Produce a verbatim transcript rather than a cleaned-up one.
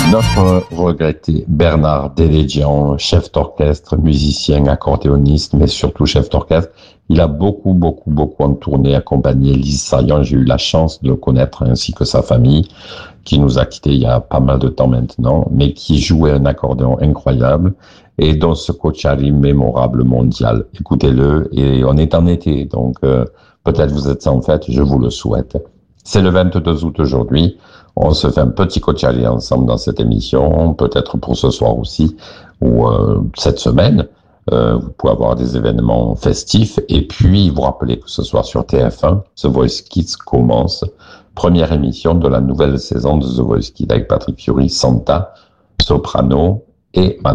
Notre regretté Bernard Deledjian, chef d'orchestre, musicien, accordéoniste, mais surtout chef d'orchestre, il a beaucoup, beaucoup, beaucoup en tournée accompagné Lise Saillant. J'ai eu la chance de le connaître ainsi que sa famille, qui nous a quittés il y a pas mal de temps maintenant, mais qui jouait un accordéon incroyable et dont ce coachari mémorable mondial. Écoutez-le, et on est en été, donc euh, peut-être vous êtes en fête, je vous le souhaite. C'est le vingt-deux août aujourd'hui. On se fait un petit coachari ensemble dans cette émission, peut-être pour ce soir aussi, ou euh, cette semaine. Euh, vous pouvez avoir des événements festifs. Et puis, vous rappelez que ce soir sur T F un, The Voice Kids commence. Première émission de la nouvelle saison de The Voice Kids avec Patrick Fiori, Santa, soprano et Manon.